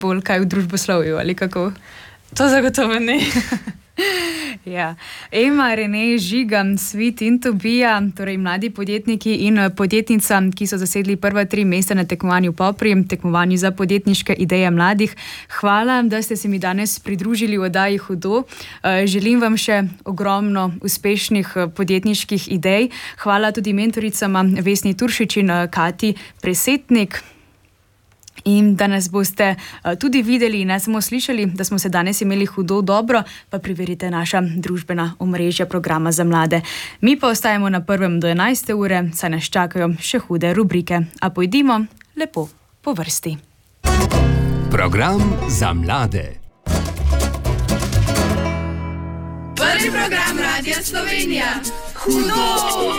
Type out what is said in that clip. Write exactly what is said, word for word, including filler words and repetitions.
bolj kaj v družboslovju ali kako? To zagotovo ne. Ja. Ema, Rene, Žiga, Svit in Tobija, torej mladi podjetniki in podjetnica, ki so zasedli prva tri mesta na tekmovanju Popri, tekmovanju za podjetniške ideje mladih. Hvala, da ste se mi danes pridružili v oddaji Hudo. Želim vam še ogromno uspešnih podjetniških idej. Hvala tudi mentoricama Vesni Turšič in Kati Presetnik. In da nas boste tudi videli in ne samo slišali, da smo se danes imeli hudo dobro, pa preverite naša družbena omrežja programa za mlade. Mi pa ostajamo na prvem do enajste ure, saj nas čakajo še hude rubrike. A pojdimo lepo po vrsti. Program za mlade. Prvi program Radia Slovenija. Hudo!